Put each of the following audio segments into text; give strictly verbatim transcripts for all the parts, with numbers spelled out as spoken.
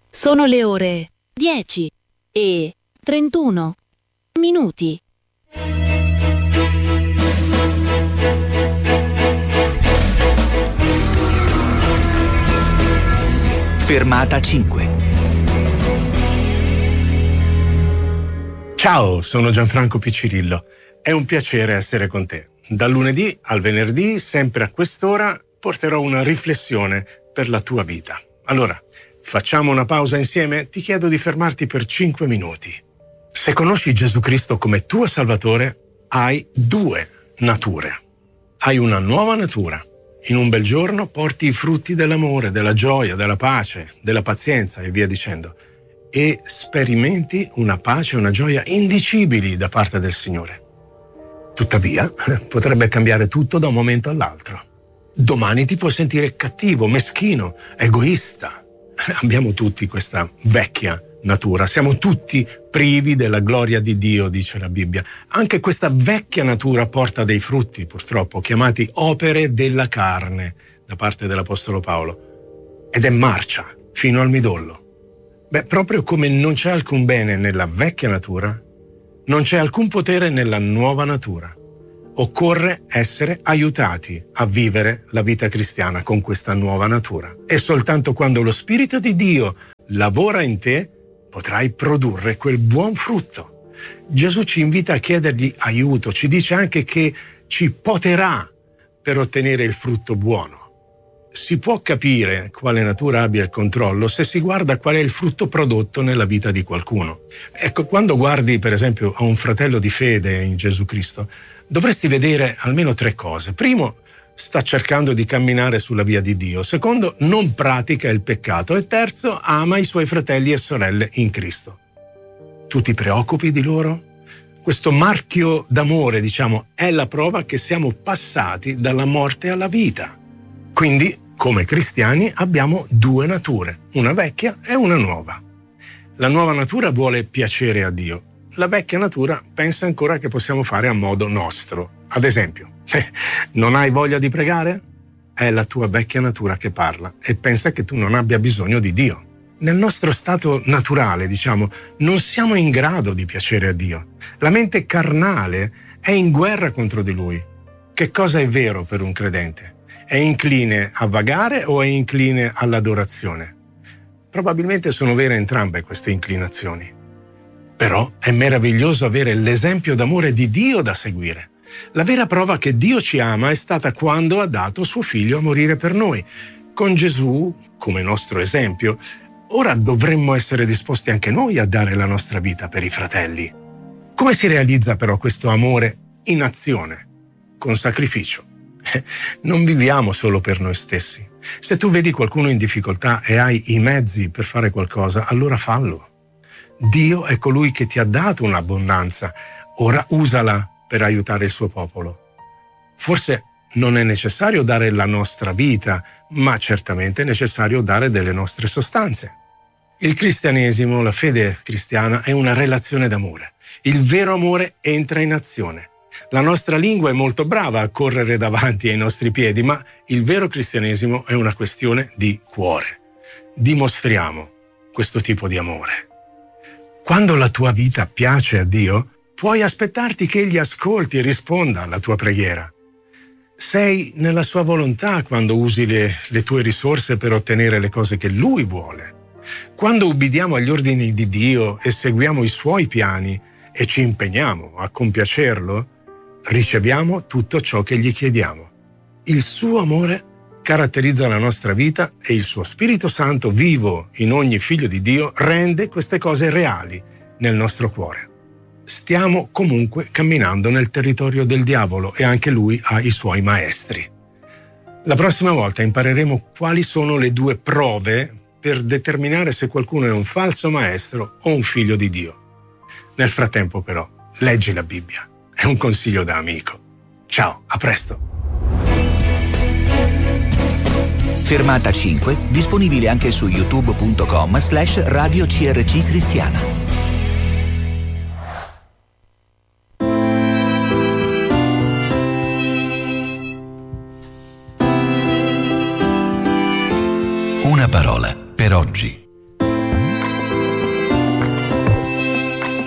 Sono le ore dieci e trentuno minuti. Fermata cinque. Ciao, sono Gianfranco Piccirillo. È un piacere essere con te. Dal lunedì al venerdì, sempre a quest'ora, porterò una riflessione per la tua vita. Allora, facciamo una pausa insieme? Ti chiedo di fermarti per cinque minuti. Se conosci Gesù Cristo come tuo Salvatore, hai due nature. Hai una nuova natura. In un bel giorno porti i frutti dell'amore, della gioia, della pace, della pazienza e via dicendo. E sperimenti una pace e una gioia indicibili da parte del Signore. Tuttavia, potrebbe cambiare tutto da un momento all'altro. Domani ti puoi sentire cattivo, meschino, egoista. Abbiamo tutti questa vecchia natura, siamo tutti privi della gloria di Dio, dice la Bibbia. Anche questa vecchia natura porta dei frutti, purtroppo, chiamati opere della carne, da parte dell'Apostolo Paolo. Ed è marcia fino al midollo. Beh, proprio come non c'è alcun bene nella vecchia natura, non c'è alcun potere nella nuova natura. Occorre essere aiutati a vivere la vita cristiana con questa nuova natura. E soltanto quando lo Spirito di Dio lavora in te, potrai produrre quel buon frutto. Gesù ci invita a chiedergli aiuto, ci dice anche che ci poterà per ottenere il frutto buono. Si può capire quale natura abbia il controllo se si guarda qual è il frutto prodotto nella vita di qualcuno. Ecco, quando guardi per esempio a un fratello di fede in Gesù Cristo, dovresti vedere almeno tre cose. Primo, sta cercando di camminare sulla via di Dio. Secondo, non pratica il peccato. E terzo, ama i suoi fratelli e sorelle in Cristo. Tu ti preoccupi di loro? Questo marchio d'amore, diciamo, è la prova che siamo passati dalla morte alla vita. Quindi, come cristiani, abbiamo due nature, una vecchia e una nuova. La nuova natura vuole piacere a Dio. La vecchia natura pensa ancora che possiamo fare a modo nostro. Ad esempio, non hai voglia di pregare? È la tua vecchia natura che parla e pensa che tu non abbia bisogno di Dio. Nel nostro stato naturale, diciamo, non siamo in grado di piacere a Dio. La mente carnale è in guerra contro di Lui. Che cosa è vero per un credente? È incline a vagare o è incline all'adorazione? Probabilmente sono vere entrambe queste inclinazioni. Però è meraviglioso avere l'esempio d'amore di Dio da seguire. La vera prova che Dio ci ama è stata quando ha dato suo figlio a morire per noi. Con Gesù, come nostro esempio, ora dovremmo essere disposti anche noi a dare la nostra vita per i fratelli. Come si realizza però questo amore in azione? Con sacrificio. Non viviamo solo per noi stessi. Se tu vedi qualcuno in difficoltà e hai i mezzi per fare qualcosa, allora fallo. Dio è colui che ti ha dato un'abbondanza. Ora usala per aiutare il suo popolo. Forse non è necessario dare la nostra vita, ma certamente è necessario dare delle nostre sostanze. Il cristianesimo, la fede cristiana, è una relazione d'amore. Il vero amore entra in azione. La nostra lingua è molto brava a correre davanti ai nostri piedi, ma il vero cristianesimo è una questione di cuore. Dimostriamo questo tipo di amore. Quando la tua vita piace a Dio, puoi aspettarti che Egli ascolti e risponda alla tua preghiera. Sei nella sua volontà quando usi le, le tue risorse per ottenere le cose che Lui vuole. Quando ubbidiamo agli ordini di Dio e seguiamo i Suoi piani e ci impegniamo a compiacerlo, riceviamo tutto ciò che gli chiediamo. Il suo amore caratterizza la nostra vita e il suo Spirito Santo, vivo in ogni figlio di Dio, rende queste cose reali nel nostro cuore. Stiamo comunque camminando nel territorio del diavolo e anche lui ha i suoi maestri. La prossima volta impareremo quali sono le due prove per determinare se qualcuno è un falso maestro o un figlio di Dio. Nel frattempo però, leggi la Bibbia. È un consiglio da amico. Ciao, a presto. Fermata cinque, disponibile anche su youtube.com slash radio crc cristiana. Una parola per oggi.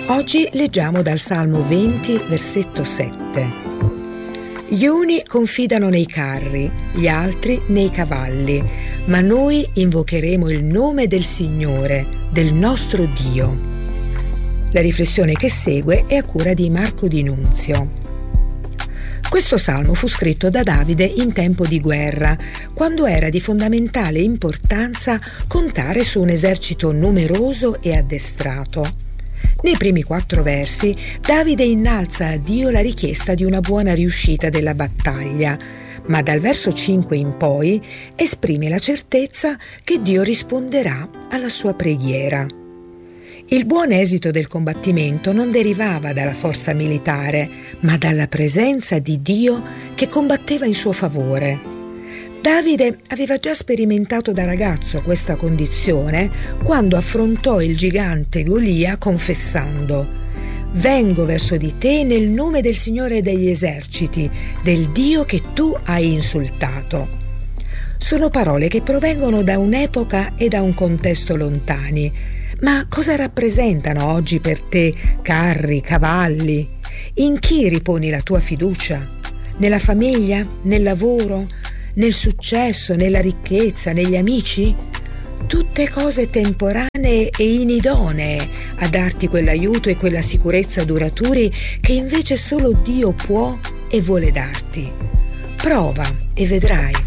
Oggi leggiamo dal Salmo venti, versetto sette. Gli uni confidano nei carri, gli altri nei cavalli, ma noi invocheremo il nome del Signore, del nostro Dio. La riflessione che segue è a cura di Marco Di Nunzio. Questo salmo fu scritto da Davide in tempo di guerra, quando era di fondamentale importanza contare su un esercito numeroso e addestrato. Nei primi quattro versi, Davide innalza a Dio la richiesta di una buona riuscita della battaglia, ma dal verso cinque in poi esprime la certezza che Dio risponderà alla sua preghiera. Il buon esito del combattimento non derivava dalla forza militare, ma dalla presenza di Dio che combatteva in suo favore. Davide aveva già sperimentato da ragazzo questa condizione quando affrontò il gigante Golia confessando: «Vengo verso di te nel nome del Signore degli eserciti, del Dio che tu hai insultato». Sono parole che provengono da un'epoca e da un contesto lontani. Ma cosa rappresentano oggi per te carri, cavalli? In chi riponi la tua fiducia? Nella famiglia? Nel lavoro? Nel successo? Nella ricchezza? Negli amici? Tutte cose temporanee e inidonee a darti quell'aiuto e quella sicurezza duraturi che invece solo Dio può e vuole darti. Prova e vedrai.